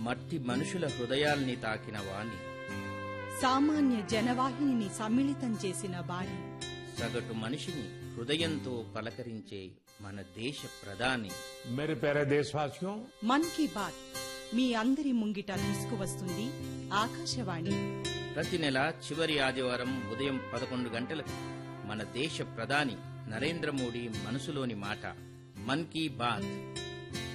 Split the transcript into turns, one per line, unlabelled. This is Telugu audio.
మట్టి మనుషుల హృదయాల్ని తాకిన వాణి,
సామాన్య జనవాహిని సమ్మిళితం చేసిన బాణి,
సగటు మనిషిని హృదయంతో పలకరించే మన దేశ ప్రధాని.
मेरे प्यारे देशवासियों,
మన్ కీ బాత్ మీ అందరి ముంగిట తీసుకువస్తుంది ఆకాశవాణి.
ప్రతి నెల చివరి ఆదివారం ఉదయం 11 గంటలకు మన దేశ ప్రధాని నరేంద్ర మోడీ మనసులోని మాట మన్ కీ బాత్